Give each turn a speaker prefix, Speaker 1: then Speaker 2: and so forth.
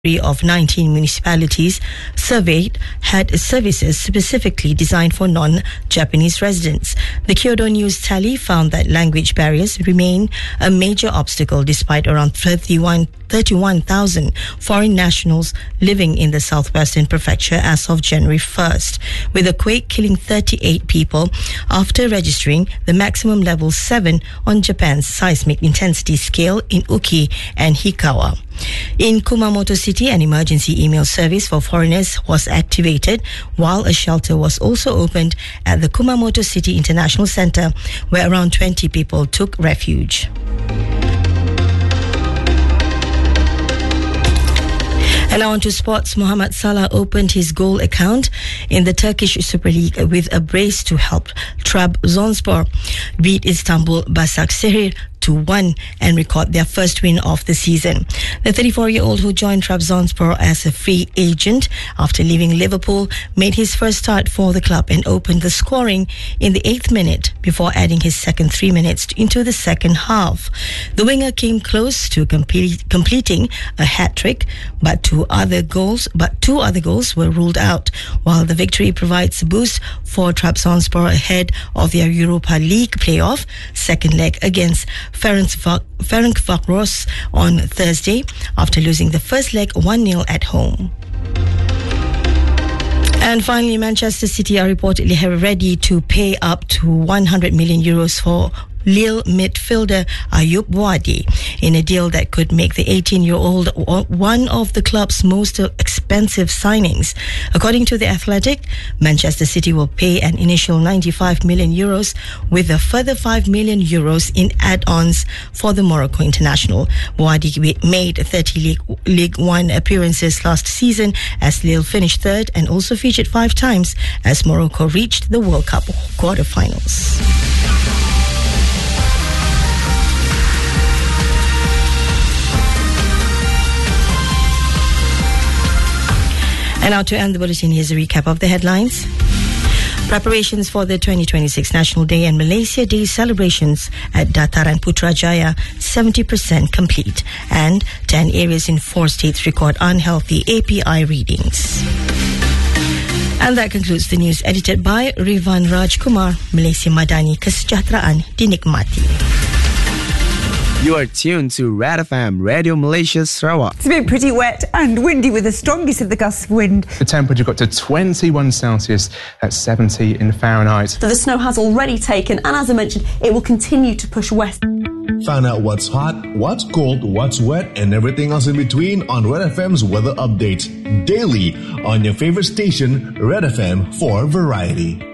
Speaker 1: of 19 municipalities surveyed had services specifically designed for non-Japanese residents. The Kyodo News tally found that language barriers remain a major obstacle despite around 31,000 foreign nationals living in the southwestern prefecture as of January 1st, with a quake killing 38 people after registering the maximum level 7 on Japan's seismic intensity scale in Uki and Hikawa. In Kumamoto City, an emergency email service for foreigners was activated, while a shelter was also opened at the Kumamoto City International Center, where around 20 people took refuge. And now on to sports. Mohamed Salah opened his goal account in the Turkish Super League with a brace to help Trabzonspor beat Istanbul Başakşehir 2-1 and record their first win of the season. The 34-year-old who joined Trabzonspor as a free agent after leaving Liverpool made his first start for the club and opened the scoring in the 8th minute before adding his second 3 minutes into the second half. The winger came close to completing a hat-trick, but two other goals were ruled out, while the victory provides a boost for Trabzonspor ahead of their Europa League playoff second leg against Ferencvaros on Thursday after losing the first leg 1-0 at home. And finally, Manchester City are reportedly ready to pay up to 100 million euros for Lille midfielder Ayoub Boadi in a deal that could make the 18-year-old one of the club's most expensive signings. According to The Athletic, Manchester City will pay an initial 95 million euros with a further 5 million euros in add-ons for the Morocco international. Boadi made 30 League One appearances last season as Lille finished third and also featured 5 times as Morocco reached the World Cup quarterfinals. And now to end the bulletin, here's a recap of the headlines. Preparations for the 2026 National Day and Malaysia Day celebrations at Dataran Putrajaya 70% complete, and 10 areas in 4 states record unhealthy API readings. And that concludes the news edited by Rivan Rajkumar. Malaysia Madani, kesejahteraan dinikmati.
Speaker 2: You are tuned to Red FM, Radio Malaysia Sarawak.
Speaker 3: It's been pretty wet and windy with the strongest of the gusts of wind.
Speaker 4: The temperature got to 21 Celsius, that's 70 in Fahrenheit.
Speaker 5: So the snow has already taken, and as I mentioned, it will continue to push west.
Speaker 6: Find out what's hot, what's cold, what's wet, and everything else in between on Red FM's weather update daily on your favorite station, Red FM, for variety.